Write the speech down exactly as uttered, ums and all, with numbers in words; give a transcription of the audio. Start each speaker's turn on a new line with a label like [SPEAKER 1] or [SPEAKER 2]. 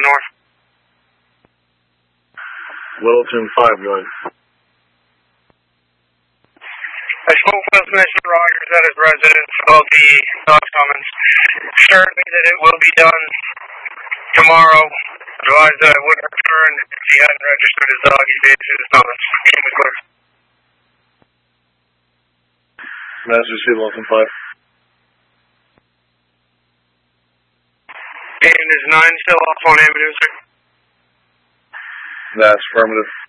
[SPEAKER 1] north.
[SPEAKER 2] Littleton five, go ahead.
[SPEAKER 1] I spoke with Mister Rogers at his residence about the dog summons. Assured me that it will be done tomorrow. Advised that I would return if he hadn't registered his dog. He did his summons. Game is clear.
[SPEAKER 2] Master C, Littleton five.
[SPEAKER 1] And is nine still off on Avenue, sir?
[SPEAKER 2] That's affirmative.